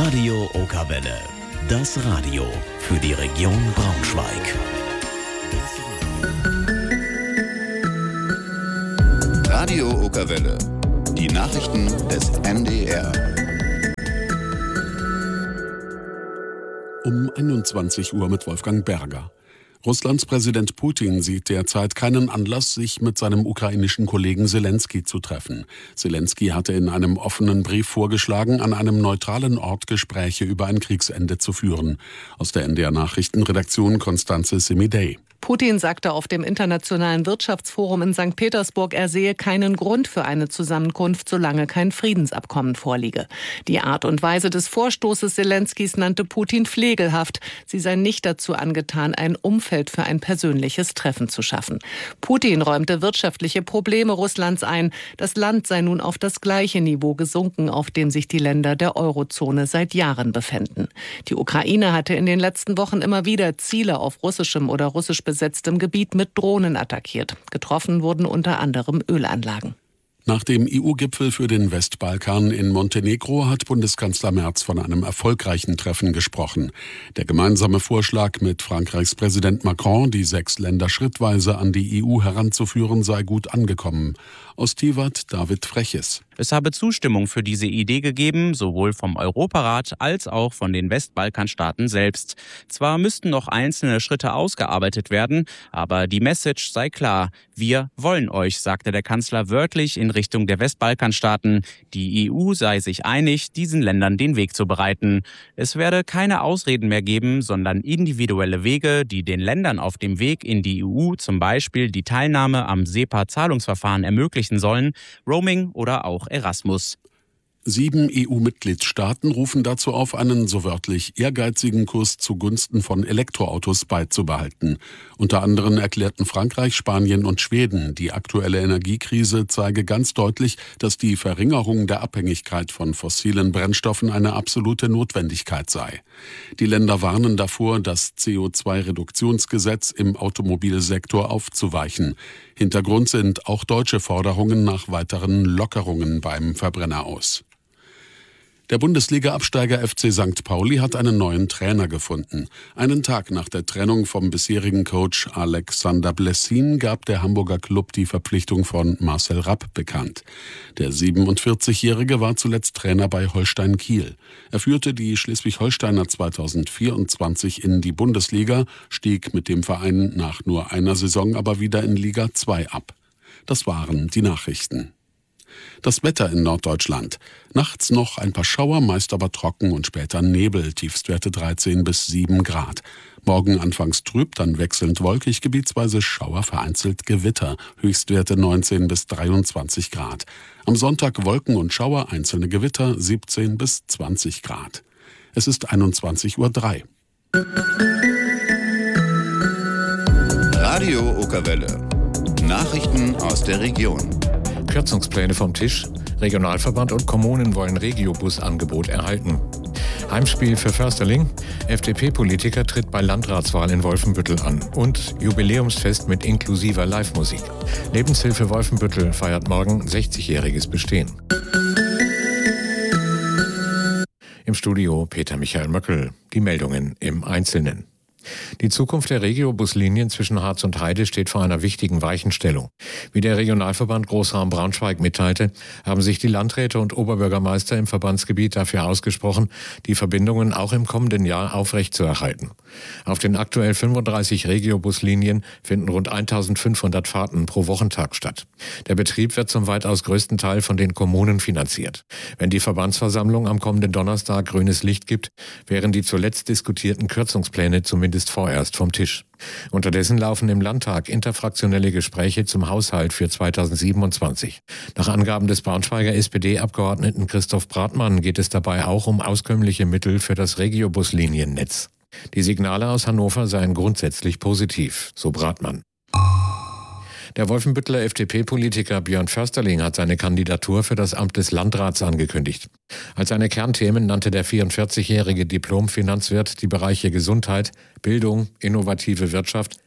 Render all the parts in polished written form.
Radio Okerwelle. Das Radio für die Region Braunschweig. Radio Okerwelle. Die Nachrichten des NDR. Um 21 Uhr mit Wolfgang Berger. Russlands Präsident Putin sieht derzeit keinen Anlass, sich mit seinem ukrainischen Kollegen Selenskyj zu treffen. Selenskyj hatte in einem offenen Brief vorgeschlagen, an einem neutralen Ort Gespräche über ein Kriegsende zu führen. Aus der NDR-Nachrichtenredaktion Konstanze Semidey. Putin sagte auf dem Internationalen Wirtschaftsforum in St. Petersburg, er sehe keinen Grund für eine Zusammenkunft, solange kein Friedensabkommen vorliege. Die Art und Weise des Vorstoßes Selenskys nannte Putin pflegelhaft. Sie sei nicht dazu angetan, ein Umfeld für ein persönliches Treffen zu schaffen. Putin räumte wirtschaftliche Probleme Russlands ein. Das Land sei nun auf das gleiche Niveau gesunken, auf dem sich die Länder der Eurozone seit Jahren befänden. Die Ukraine hatte in den letzten Wochen immer wieder Ziele auf russischem oder russisch besetztem Gebiet mit Drohnen attackiert. Getroffen wurden unter anderem Ölanlagen. Nach dem EU-Gipfel für den Westbalkan in Montenegro hat Bundeskanzler Merz von einem erfolgreichen Treffen gesprochen. Der gemeinsame Vorschlag mit Frankreichs Präsident Macron, die 6 Länder schrittweise an die EU heranzuführen, sei gut angekommen. Aus Tivat David Freches. Es habe Zustimmung für diese Idee gegeben, sowohl vom Europarat als auch von den Westbalkanstaaten selbst. Zwar müssten noch einzelne Schritte ausgearbeitet werden, aber die Message sei klar. Wir wollen euch, sagte der Kanzler wörtlich in Richtung der Westbalkanstaaten. Die EU sei sich einig, diesen Ländern den Weg zu bereiten. Es werde keine Ausreden mehr geben, sondern individuelle Wege, die den Ländern auf dem Weg in die EU zum Beispiel die Teilnahme am SEPA-Zahlungsverfahren ermöglichen sollen, Roaming oder auch Erasmus. 7 EU-Mitgliedstaaten rufen dazu auf, einen so wörtlich ehrgeizigen Kurs zugunsten von Elektroautos beizubehalten. Unter anderem erklärten Frankreich, Spanien und Schweden, die aktuelle Energiekrise zeige ganz deutlich, dass die Verringerung der Abhängigkeit von fossilen Brennstoffen eine absolute Notwendigkeit sei. Die Länder warnen davor, das CO2-Reduktionsgesetz im Automobilsektor aufzuweichen. Hintergrund sind auch deutsche Forderungen nach weiteren Lockerungen beim Verbrenner aus. Der Bundesliga-Absteiger FC St. Pauli hat einen neuen Trainer gefunden. Einen Tag nach der Trennung vom bisherigen Coach Alexander Blessin gab der Hamburger Klub die Verpflichtung von Marcel Rapp bekannt. Der 47-Jährige war zuletzt Trainer bei Holstein Kiel. Er führte die Schleswig-Holsteiner 2024 in die Bundesliga, stieg mit dem Verein nach nur einer Saison aber wieder in Liga 2 ab. Das waren die Nachrichten. Das Wetter in Norddeutschland. Nachts noch ein paar Schauer, meist aber trocken und später Nebel, Tiefstwerte 13 bis 7 Grad. Morgen anfangs trüb, dann wechselnd wolkig, gebietsweise Schauer, vereinzelt Gewitter, Höchstwerte 19 bis 23 Grad. Am Sonntag Wolken und Schauer, einzelne Gewitter, 17 bis 20 Grad. Es ist 21:03 Uhr. Radio Okerwelle. Nachrichten aus der Region. Kürzungspläne vom Tisch. Regionalverband und Kommunen wollen Regiobus-Angebot erhalten. Heimspiel für Försterling. FDP-Politiker tritt bei Landratswahl in Wolfenbüttel an. Und Jubiläumsfest mit inklusiver Live-Musik. Lebenshilfe Wolfenbüttel feiert morgen 60-jähriges Bestehen. Im Studio Peter Michael Möckel. Die Meldungen im Einzelnen. Die Zukunft der Regiobuslinien zwischen Harz und Heide steht vor einer wichtigen Weichenstellung. Wie der Regionalverband Großraum Braunschweig mitteilte, haben sich die Landräte und Oberbürgermeister im Verbandsgebiet dafür ausgesprochen, die Verbindungen auch im kommenden Jahr aufrechtzuerhalten. Auf den aktuell 35 Regiobuslinien finden rund 1500 Fahrten pro Wochentag statt. Der Betrieb wird zum weitaus größten Teil von den Kommunen finanziert. Wenn die Verbandsversammlung am kommenden Donnerstag grünes Licht gibt, wären die zuletzt diskutierten Kürzungspläne zumindest vorerst vom Tisch. Unterdessen laufen im Landtag interfraktionelle Gespräche zum Haushalt für 2027. Nach Angaben des Braunschweiger SPD-Abgeordneten Christoph Bratmann geht es dabei auch um auskömmliche Mittel für das Regiobus-Liniennetz. Die Signale aus Hannover seien grundsätzlich positiv, so Bratmann. Der Wolfenbütteler FDP-Politiker Björn Försterling hat seine Kandidatur für das Amt des Landrats angekündigt. Als seine Kernthemen nannte der 44-jährige Diplom-Finanzwirt die Bereiche Gesundheit, Bildung, innovative Wirtschaft,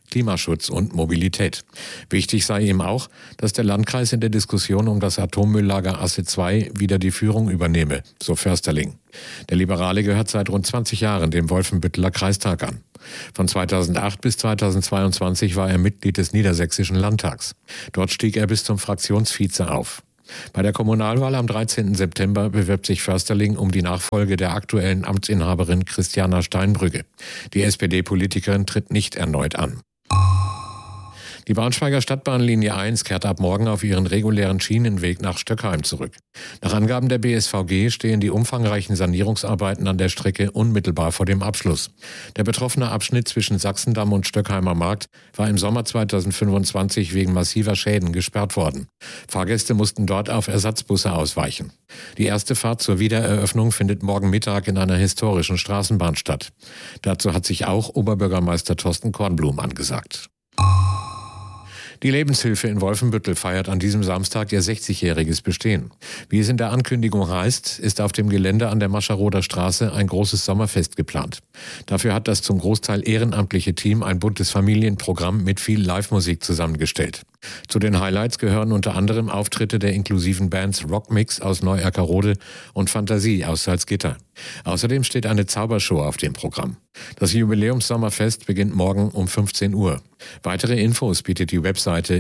Klimaschutz und Mobilität. Wichtig sei ihm auch, dass der Landkreis in der Diskussion um das Atommülllager Asse II wieder die Führung übernehme, so Försterling. Der Liberale gehört seit rund 20 Jahren dem Wolfenbütteler Kreistag an. Von 2008 bis 2022 war er Mitglied des Niedersächsischen Landtags. Dort stieg er bis zum Fraktionsvize auf. Bei der Kommunalwahl am 13. September bewirbt sich Försterling um die Nachfolge der aktuellen Amtsinhaberin Christiana Steinbrügge. Die SPD-Politikerin tritt nicht erneut an. Die Braunschweiger Stadtbahnlinie 1 kehrt ab morgen auf ihren regulären Schienenweg nach Stöckheim zurück. Nach Angaben der BSVG stehen die umfangreichen Sanierungsarbeiten an der Strecke unmittelbar vor dem Abschluss. Der betroffene Abschnitt zwischen Sachsendamm und Stöckheimer Markt war im Sommer 2025 wegen massiver Schäden gesperrt worden. Fahrgäste mussten dort auf Ersatzbusse ausweichen. Die erste Fahrt zur Wiedereröffnung findet morgen Mittag in einer historischen Straßenbahn statt. Dazu hat sich auch Oberbürgermeister Thorsten Kornblum angesagt. Die Lebenshilfe in Wolfenbüttel feiert an diesem Samstag ihr 60-jähriges Bestehen. Wie es in der Ankündigung heißt, ist auf dem Gelände an der Mascharoder Straße ein großes Sommerfest geplant. Dafür hat das zum Großteil ehrenamtliche Team ein buntes Familienprogramm mit viel Live-Musik zusammengestellt. Zu den Highlights gehören unter anderem Auftritte der inklusiven Bands Rockmix aus Neu-Erkerode und Fantasie aus Salzgitter. Außerdem steht eine Zaubershow auf dem Programm. Das Jubiläumssommerfest beginnt morgen um 15 Uhr. Weitere Infos bietet die Webseite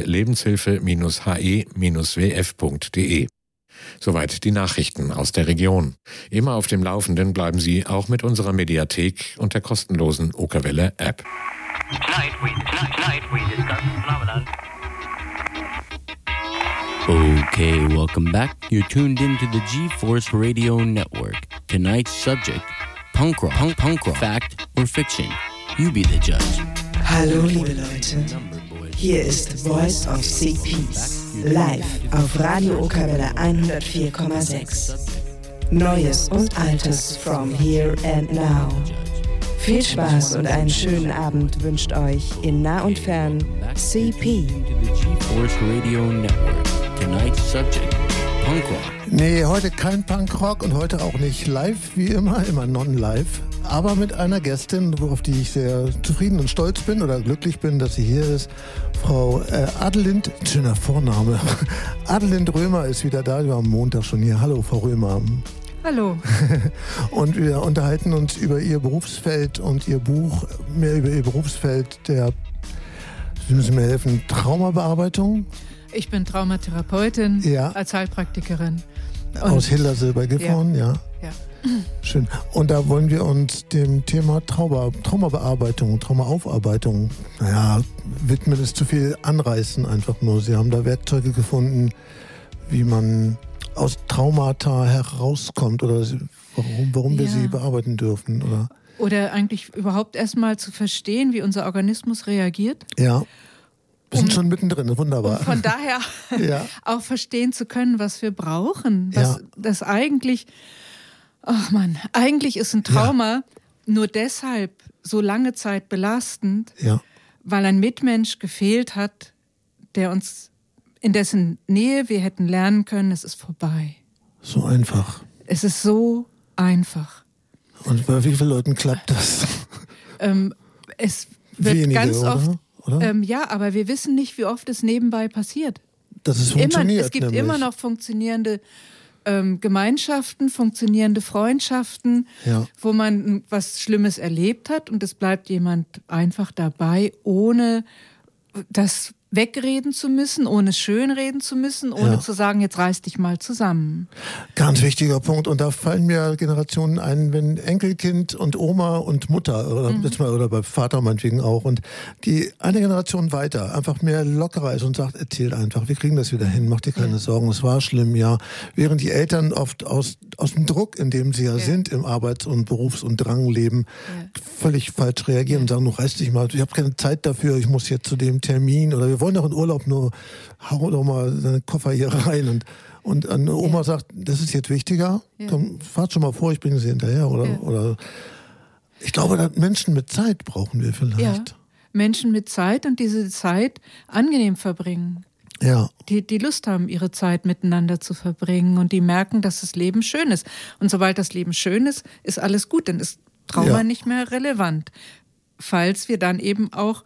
lebenshilfe-he-wf.de. Soweit die Nachrichten aus der Region. Immer auf dem Laufenden bleiben Sie auch mit unserer Mediathek und der kostenlosen Okerwelle App. Tonight we discuss phenomenon. Okay, welcome back. You're tuned into the G-Force Radio Network. Tonight's subject, punk rock. Punk rock. Fact or fiction? You be the judge. Hallo liebe Leute, hier ist Voice of Sea Peace, live auf Radio Okerwelle 104,6. Neues und Altes from here and now. Viel Spaß und einen schönen Abend wünscht euch in nah und fern CP. G-Force Radio Network. Tonight's subject, punk rock. Nee, heute kein Punkrock und heute auch nicht live, wie immer non-live. Aber mit einer Gästin, auf die ich sehr zufrieden und stolz bin oder glücklich bin, dass sie hier ist. Frau Adelind, schöner Vorname. Adelind Römer ist wieder da, die war am Montag schon hier. Hallo, Frau Römer. Hallo. Und wir unterhalten uns über ihr Berufsfeld und ihr Buch, mehr über ihr Berufsfeld der, Sie müssen mir helfen, Traumabearbeitung. Ich bin Traumatherapeutin, als Heilpraktikerin. Aus Hildersee bei Gifhorn, ja. Schön. Und da wollen wir uns dem Thema Traumabearbeitung, Traumaaufarbeitung, widmen ist zu viel anreißen einfach nur. Sie haben da Werkzeuge gefunden, wie man aus Traumata herauskommt oder warum wir sie bearbeiten dürfen. Oder eigentlich überhaupt erstmal zu verstehen, wie unser Organismus reagiert. Ja. Wir sind schon mittendrin, wunderbar. Um von daher auch verstehen zu können, was wir brauchen. Das eigentlich ist ein Trauma nur deshalb so lange Zeit belastend, weil ein Mitmensch gefehlt hat, der uns in dessen Nähe wir hätten lernen können, es ist vorbei. So einfach. Es ist so einfach. Und bei wie vielen Leuten klappt das? Es wird wenige, ganz oft... Oder? Aber wir wissen nicht, wie oft es nebenbei passiert. Dass es funktioniert. Es gibt immer noch funktionierende Gemeinschaften, funktionierende Freundschaften, wo man was Schlimmes erlebt hat und es bleibt jemand einfach dabei, ohne das wegreden zu müssen, ohne schönreden zu müssen, ohne zu sagen, jetzt reiß dich mal zusammen. Ganz wichtiger Punkt. Und da fallen mir Generationen ein, wenn Enkelkind und Oma und Mutter oder bei Vater meinetwegen auch und die eine Generation weiter einfach mehr lockerer ist und sagt, erzähl einfach, wir kriegen das wieder hin, mach dir keine Sorgen, es war schlimm, Während die Eltern oft aus dem Druck, in dem sie sind, im Arbeits- und Berufs- und Drangleben, völlig falsch reagieren und sagen, du reiß dich mal, ich habe keine Zeit dafür, ich muss jetzt zu dem Termin oder wir wollen doch in Urlaub, nur hau doch mal deine Koffer hier rein. Und eine Oma sagt, das ist jetzt wichtiger, komm, fahrt schon mal vor, ich bringe sie hinterher. Oder ich glaube, Menschen mit Zeit brauchen wir vielleicht. Ja, Menschen mit Zeit und diese Zeit angenehm verbringen. Ja. Die Lust haben, ihre Zeit miteinander zu verbringen und die merken, dass das Leben schön ist. Und sobald das Leben schön ist, ist alles gut, dann ist Trauma nicht mehr relevant. Falls wir dann eben auch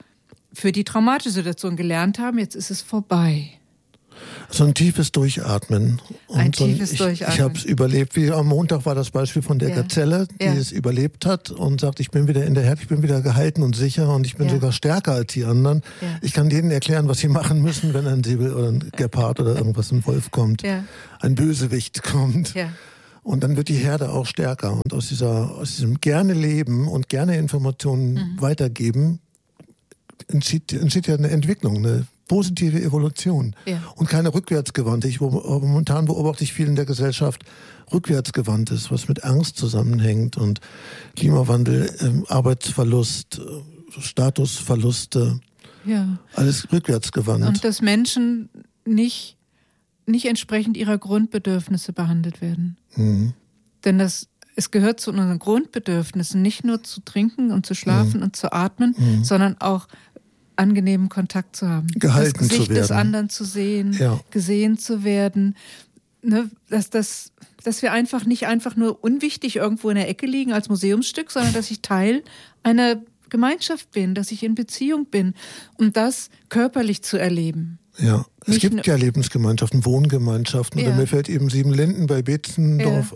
für die traumatische Situation gelernt haben, jetzt ist es vorbei. So ein tiefes Durchatmen. Und Durchatmen. Ich habe es überlebt. Wie am Montag war das Beispiel von der Gazelle, die es überlebt hat und sagt, ich bin wieder in der Herde, ich bin wieder gehalten und sicher und ich bin sogar stärker als die anderen. Ja. Ich kann denen erklären, was sie machen müssen, wenn ein Säbel oder ein Gepard oder irgendwas, ein Wolf kommt, ein Bösewicht kommt. Ja. Und dann wird die Herde auch stärker. Und aus diesem gerne Leben und gerne Informationen weitergeben, entsteht ja eine Entwicklung, eine positive Evolution und keine rückwärtsgewandte. Momentan beobachte ich viel in der Gesellschaft rückwärtsgewandt ist, was mit Angst zusammenhängt und Klimawandel, Arbeitsverlust, Statusverluste, alles rückwärtsgewandt. Und dass Menschen nicht entsprechend ihrer Grundbedürfnisse behandelt werden. Mhm. Denn es gehört zu unseren Grundbedürfnissen, nicht nur zu trinken und zu schlafen und zu atmen, sondern auch angenehmen Kontakt zu haben. Gehalten das Gesicht zu werden. des anderen zu sehen, gesehen zu werden. Ne, dass wir nicht einfach nur unwichtig irgendwo in der Ecke liegen als Museumsstück, sondern dass ich Teil einer Gemeinschaft bin, dass ich in Beziehung bin, um das körperlich zu erleben. Ja, es gibt ja Lebensgemeinschaften, Wohngemeinschaften. Oder mir fällt eben Siebenlinden bei Beetzendorf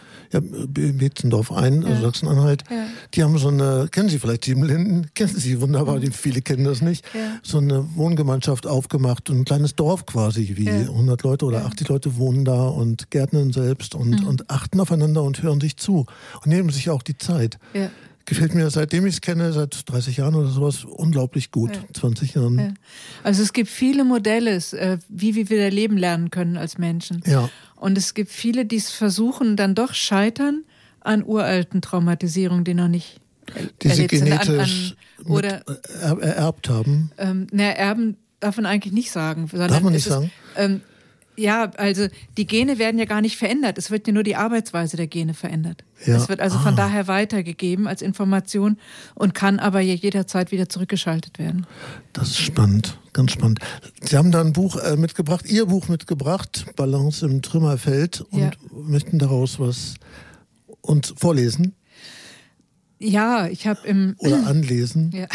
ein, also Sachsen-Anhalt. Ja. Die haben so eine, kennen Sie vielleicht Siebenlinden? Kennen Sie wunderbar, viele kennen das nicht. Ja. So eine Wohngemeinschaft aufgemacht, ein kleines Dorf quasi, wie 100 Leute oder 80 Leute wohnen da und gärtnern selbst und achten aufeinander und hören sich zu und nehmen sich auch die Zeit. Ja. Gefällt mir, seitdem ich es kenne, seit 30 Jahren oder sowas, unglaublich gut. 20 Jahren. Ja. Also es gibt viele Modelle, wie wir wieder leben lernen können als Menschen. Ja. Und es gibt viele, die es versuchen, dann doch scheitern an uralten Traumatisierungen, die noch nicht die sie genetisch ererbt haben. Erben darf man eigentlich nicht sagen. Darf man nicht sagen? Ja, also die Gene werden ja gar nicht verändert. Es wird ja nur die Arbeitsweise der Gene verändert. Ja. Es wird also von daher weitergegeben als Information und kann aber jederzeit wieder zurückgeschaltet werden. Das ist spannend, ganz spannend. Sie haben da ein Buch mitgebracht, Ihr Buch mitgebracht, Balance im Trümmerfeld, und möchten daraus was uns vorlesen? Ja, ich habe oder anlesen. Ja.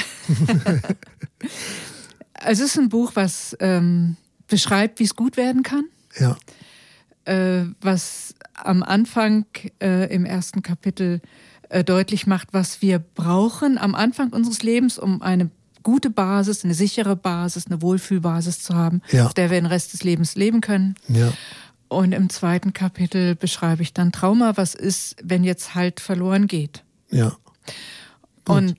Also es ist ein Buch, was beschreibt, wie es gut werden kann. Ja. Was am Anfang im ersten Kapitel deutlich macht, was wir brauchen am Anfang unseres Lebens, um eine gute Basis, eine sichere Basis, eine Wohlfühlbasis zu haben, auf der wir den Rest des Lebens leben können. Ja. Und im zweiten Kapitel beschreibe ich dann Trauma, was ist, wenn jetzt Halt verloren geht. Ja. Gut.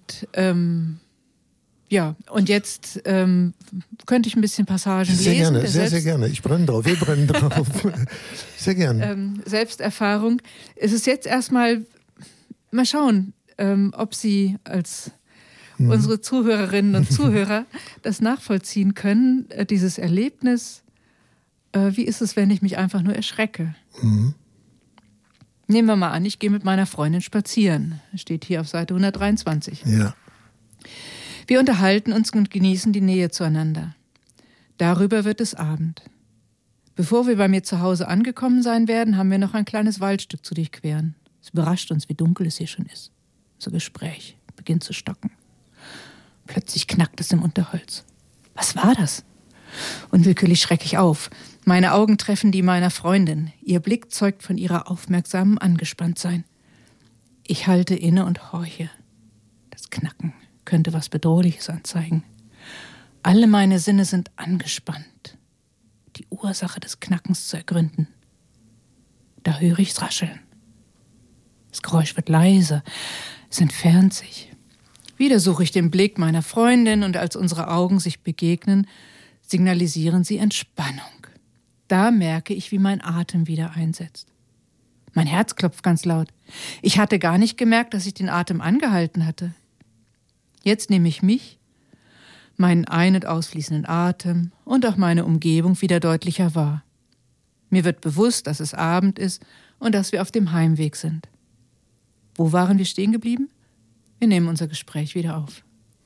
Und jetzt könnte ich ein bisschen Passagen lesen. Sehr gerne, sehr gerne. Ich brenne drauf, wir brennen drauf. Sehr gerne. Selbsterfahrung. Es ist jetzt erstmal, mal schauen, ob Sie als unsere Zuhörerinnen und Zuhörer das nachvollziehen können, dieses Erlebnis. Wie ist es, wenn ich mich einfach nur erschrecke? Mhm. Nehmen wir mal an, ich gehe mit meiner Freundin spazieren. Das steht hier auf Seite 123. Ja. Wir unterhalten uns und genießen die Nähe zueinander. Darüber wird es Abend. Bevor wir bei mir zu Hause angekommen sein werden, haben wir noch ein kleines Waldstück zu durchqueren. Es überrascht uns, wie dunkel es hier schon ist. Unser Gespräch beginnt zu stocken. Plötzlich knackt es im Unterholz. Was war das? Unwillkürlich schrecke ich auf. Meine Augen treffen die meiner Freundin. Ihr Blick zeugt von ihrer aufmerksamen Angespanntsein. Ich halte inne und horche. Das Knacken könnte was Bedrohliches anzeigen. Alle meine Sinne sind angespannt, die Ursache des Knackens zu ergründen. Da höre ich's rascheln. Das Geräusch wird leiser, es entfernt sich. Wieder suche ich den Blick meiner Freundin und als unsere Augen sich begegnen, signalisieren sie Entspannung. Da merke ich, wie mein Atem wieder einsetzt. Mein Herz klopft ganz laut. Ich hatte gar nicht gemerkt, dass ich den Atem angehalten hatte. Jetzt nehme ich mich, meinen ein- und ausfließenden Atem und auch meine Umgebung wieder deutlicher wahr. Mir wird bewusst, dass es Abend ist und dass wir auf dem Heimweg sind. Wo waren wir stehen geblieben? Wir nehmen unser Gespräch wieder auf.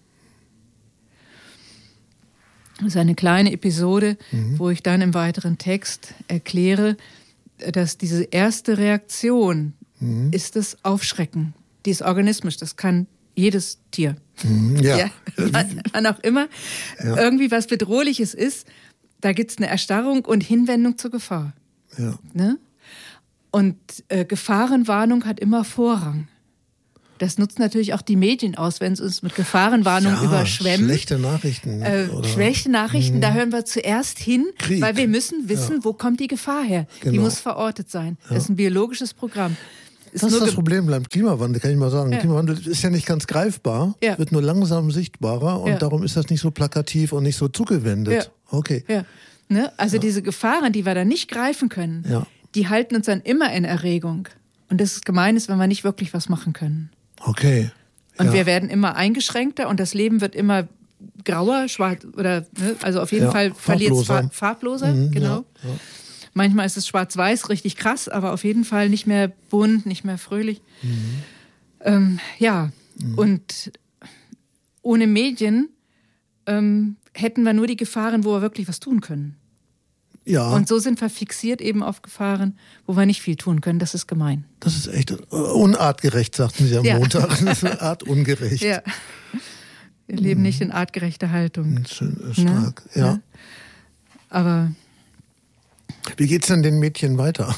Das ist eine kleine Episode, wo ich dann im weiteren Text erkläre, dass diese erste Reaktion ist das Aufschrecken, die ist organismisch, das kann jedes Tier. Ja. Wann auch immer irgendwie was Bedrohliches ist, da gibt es eine Erstarrung und Hinwendung zur Gefahr. Ja. Ne? Und Gefahrenwarnung hat immer Vorrang. Das nutzen natürlich auch die Medien aus, wenn sie uns mit Gefahrenwarnung überschwemmen. Schlechte Nachrichten. Schlechte Nachrichten, da hören wir zuerst hin, Krieg. weil wir müssen wissen, wo kommt die Gefahr her. Genau. Die muss verortet sein. Das ist ein biologisches Programm. Das ist das Problem beim Klimawandel, kann ich mal sagen. Ja. Klimawandel ist ja nicht ganz greifbar, wird nur langsam sichtbarer und darum ist das nicht so plakativ und nicht so zugewendet. Ja. Okay. Ja. Ne? Also diese Gefahren, die wir da nicht greifen können, die halten uns dann immer in Erregung. Und das ist gemein, wenn wir nicht wirklich was machen können. Okay. Und wir werden immer eingeschränkter und das Leben wird immer grauer, schwarz oder ne? Also auf jeden Fall verliert es farbloser. Genau. Ja. Manchmal ist es schwarz-weiß, richtig krass, aber auf jeden Fall nicht mehr bunt, nicht mehr fröhlich. Und ohne Medien hätten wir nur die Gefahren, wo wir wirklich was tun können. Ja. Und so sind wir fixiert eben auf Gefahren, wo wir nicht viel tun können. Das ist gemein. Das ist echt unartgerecht, sagten Sie am Montag. Das ist artungerecht. Ja. Wir leben nicht in artgerechter Haltung. Schön, stark, ja. Aber wie geht's denn den Mädchen weiter?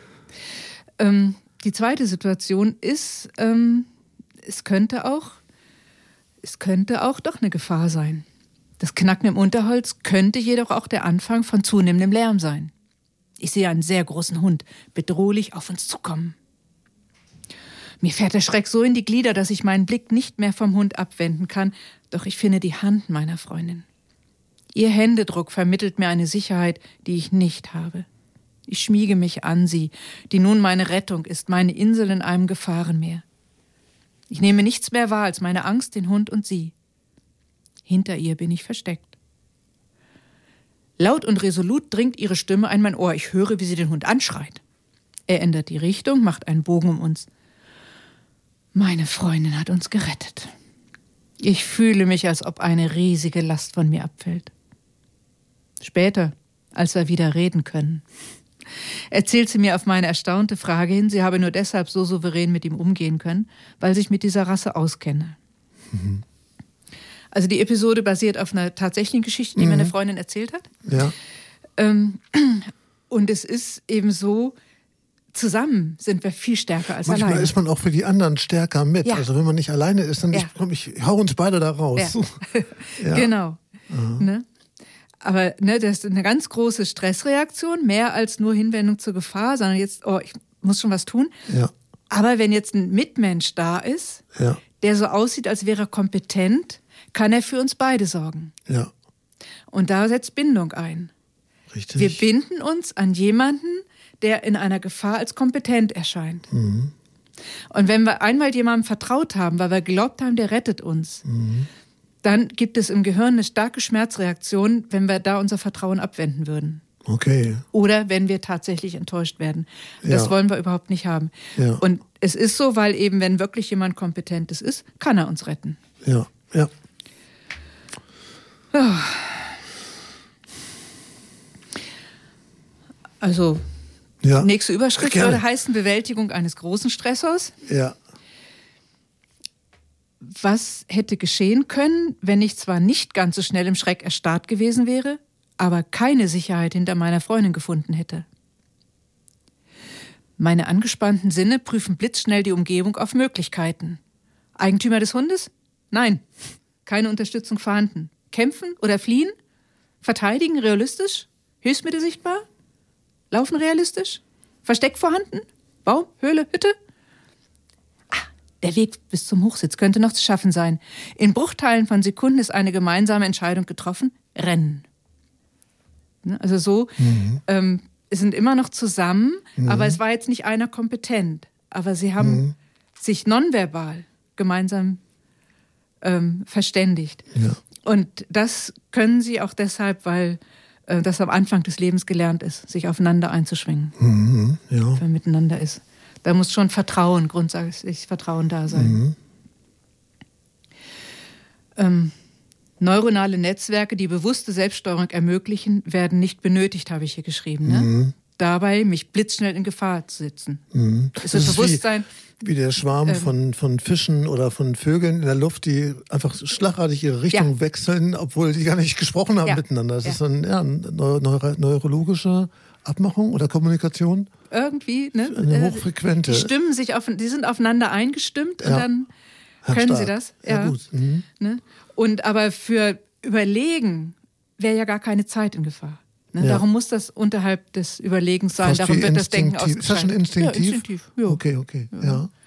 Die zweite Situation ist, es könnte auch doch eine Gefahr sein. Das Knacken im Unterholz könnte jedoch auch der Anfang von zunehmendem Lärm sein. Ich sehe einen sehr großen Hund bedrohlich auf uns zukommen. Mir fährt der Schreck so in die Glieder, dass ich meinen Blick nicht mehr vom Hund abwenden kann, doch ich finde die Hand meiner Freundin. Ihr Händedruck vermittelt mir eine Sicherheit, die ich nicht habe. Ich schmiege mich an sie, die nun meine Rettung ist, meine Insel in einem Gefahrenmeer. Ich nehme nichts mehr wahr als meine Angst, den Hund und sie. Hinter ihr bin ich versteckt. Laut und resolut dringt ihre Stimme an mein Ohr. Ich höre, wie sie den Hund anschreit. Er ändert die Richtung, macht einen Bogen um uns. Meine Freundin hat uns gerettet. Ich fühle mich, als ob eine riesige Last von mir abfällt. Später, als wir wieder reden können, erzählt sie mir auf meine erstaunte Frage hin, sie habe nur deshalb so souverän mit ihm umgehen können, weil ich mit dieser Rasse auskenne. Also die Episode basiert auf einer tatsächlichen Geschichte, die mir eine Freundin erzählt hat. Ja. Und es ist eben so, zusammen sind wir viel stärker als Manchmal alleine. ist man auch für die anderen stärker mit. Ja. Also wenn man nicht alleine ist, dann ich hau uns beide da raus. Ja. Genau. Ne? Aber das ist eine ganz große Stressreaktion, mehr als nur Hinwendung zur Gefahr, sondern jetzt, ich muss schon was tun. Ja. Aber wenn jetzt ein Mitmensch da ist, der so aussieht, als wäre er kompetent, kann er für uns beide sorgen. Ja. Und da setzt Bindung ein. Richtig. Wir binden uns an jemanden, der in einer Gefahr als kompetent erscheint. Und wenn wir einmal jemandem vertraut haben, weil wir geglaubt haben, der rettet uns, dann gibt es im Gehirn eine starke Schmerzreaktion, wenn wir da unser Vertrauen abwenden würden. Okay. Oder wenn wir tatsächlich enttäuscht werden. Das wollen wir überhaupt nicht haben. Ja. Und es ist so, weil eben, wenn wirklich jemand Kompetentes ist, kann er uns retten. Ja, ja. Also, Ja. nächste Überschrift Gerne. würde heißen Bewältigung eines großen Stressors. Ja. Was hätte geschehen können, wenn ich zwar nicht ganz so schnell im Schreck erstarrt gewesen wäre, aber keine Sicherheit hinter meiner Freundin gefunden hätte? Meine angespannten Sinne prüfen blitzschnell die Umgebung auf Möglichkeiten. Eigentümer des Hundes? Nein, keine Unterstützung vorhanden. Kämpfen oder fliehen? Verteidigen realistisch? Hilfsmittel sichtbar? Laufen realistisch? Versteck vorhanden? Baum, Höhle, Hütte? Der Weg bis zum Hochsitz könnte noch zu schaffen sein. In Bruchteilen von Sekunden ist eine gemeinsame Entscheidung getroffen. Rennen. Also so, sind immer noch zusammen, aber es war jetzt nicht einer kompetent. Aber sie haben sich nonverbal gemeinsam verständigt. Ja. Und das können sie auch deshalb, weil das am Anfang des Lebens gelernt ist, sich aufeinander einzuschwingen, Ja. wenn man miteinander ist. Da muss schon Vertrauen, grundsätzlich Vertrauen da sein. Neuronale Netzwerke, die bewusste Selbststeuerung ermöglichen, werden nicht benötigt, habe ich hier geschrieben. Ne? Dabei mich blitzschnell in Gefahr zu setzen. Ist das Bewusstsein wie der Schwarm von Fischen oder von Vögeln in der Luft, die einfach schlagartig ihre Richtung wechseln, obwohl die gar nicht gesprochen haben miteinander. Das ist eine neurologische Abmachung oder Kommunikation. Irgendwie, ne? Eine hochfrequente. Die sind aufeinander eingestimmt und dann können sie das. Ja, gut. Mhm. Ne? Und aber für Überlegen wäre ja gar keine Zeit in Gefahr. Ne? Ja. Darum muss das unterhalb des Überlegens sein. Fast darum wird das Denken instinktiv. ausgeschaltet. Ist das schon instinktiv? Ja, instinktiv. Ja. Okay. Ja.